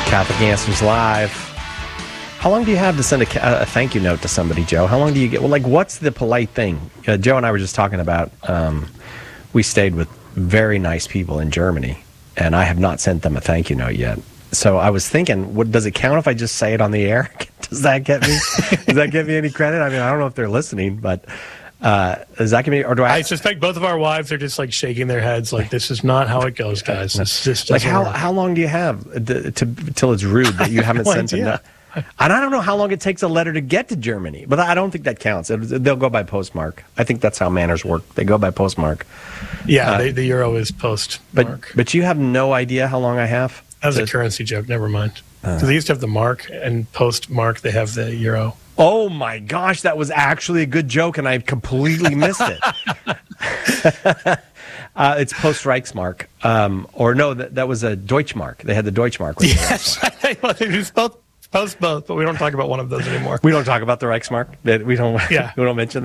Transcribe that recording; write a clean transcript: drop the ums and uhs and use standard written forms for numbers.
Catholic Answers Live. How long do you have to send a thank you note to somebody, Joe? How long do you get? Well, like, what's the polite thing? Joe and I were just talking about, we stayed with very nice people in Germany, and I have not sent them a thank you note yet. So I was thinking, does it count if I just say it on the air? Does that get me? Does that give me any credit? I mean, I don't know if they're listening, but does that give me? Or do I suspect both of our wives are just like shaking their heads, like this is not how it goes, guys. This just like how long do you have till it's rude that you haven't sent it? And I don't know how long it takes a letter to get to Germany, but I don't think that counts. They'll go by postmark. I think that's how manners work. They go by postmark. Yeah, the euro is postmark. But you have no idea how long I have? That was a currency joke. Never mind. Because they used to have the mark, and postmark they have the euro. Oh my gosh, that was actually a good joke, and I completely missed it. It's post-Reichsmark. Or no, that was a Deutschmark. They had the Deutschmark. Yes, it was both, but we don't talk about one of those anymore. We don't talk about the Reichsmark. We don't. Yeah. We don't mention